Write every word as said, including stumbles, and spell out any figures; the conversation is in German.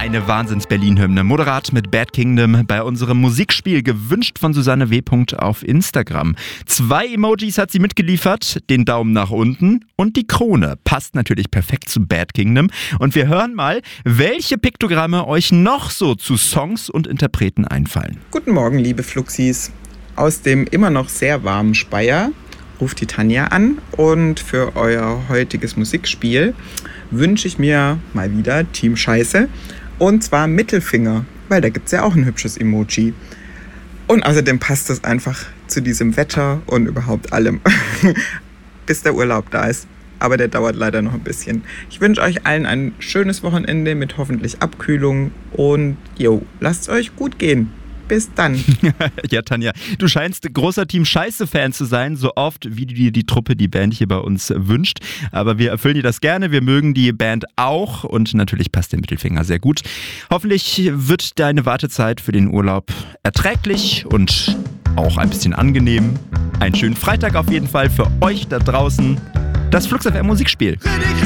Eine Wahnsinns-Berlin-Hymne. Moderat mit Bad Kingdom bei unserem Musikspiel, gewünscht von Susanne W. auf Instagram. Zwei Emojis hat sie mitgeliefert, den Daumen nach unten und die Krone. Passt natürlich perfekt zu Bad Kingdom. Und wir hören mal, welche Piktogramme euch noch so zu Songs und Interpreten einfallen. Guten Morgen, liebe Fluxis. Aus dem immer noch sehr warmen Speyer ruft die Tanja an und für euer heutiges Musikspiel wünsche ich mir mal wieder Team Scheiße und zwar Mittelfinger, weil da gibt es ja auch ein hübsches Emoji. Und außerdem passt das einfach zu diesem Wetter und überhaupt allem, bis der Urlaub da ist. Aber der dauert leider noch ein bisschen. Ich wünsche euch allen ein schönes Wochenende mit hoffentlich Abkühlung und jo, lasst es euch gut gehen. Bis dann. Ja, Tanja, du scheinst großer Team Scheiße-Fan zu sein, so oft wie dir die Truppe, die Band hier bei uns wünscht. Aber wir erfüllen dir das gerne, wir mögen die Band auch und natürlich passt der Mittelfinger sehr gut. Hoffentlich wird deine Wartezeit für den Urlaub erträglich und auch ein bisschen angenehm. Einen schönen Freitag auf jeden Fall für euch da draußen. Das Flux F M Musikspiel.